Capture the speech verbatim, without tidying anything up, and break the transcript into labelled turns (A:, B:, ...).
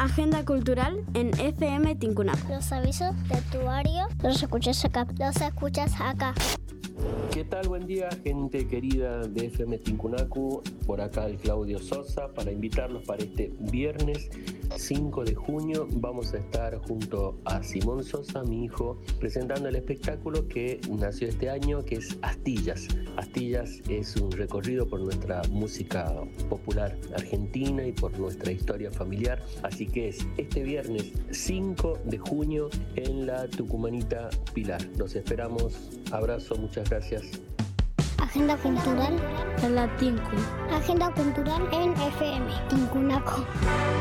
A: Agenda cultural en F M Tincunaco.
B: Los avisos de actuario los escuchas acá. Los escuchas acá.
C: ¿Qué tal? Buen día, gente querida de F M Tincunaco. Por acá el Claudio Sosa para invitarlos para este viernes cinco de junio. Vamos a estar junto a Simón Sosa, mi hijo, presentando el espectáculo que nació este año, que es Astillas. Astillas es un recorrido por nuestra música popular argentina y por nuestra historia familiar. Así que es este viernes cinco de junio en la Tucumanita Pilar. Los esperamos. Abrazo, muchas gracias.
B: Agenda cultural
A: En la Tincu.
B: Agenda cultural en F M Tincunaco.